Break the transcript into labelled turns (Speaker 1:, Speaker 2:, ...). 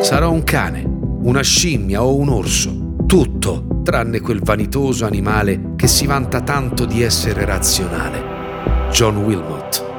Speaker 1: Sarò un cane, una scimmia o un orso, tutto tranne quel vanitoso animale che si vanta tanto di essere razionale. John Wilmot.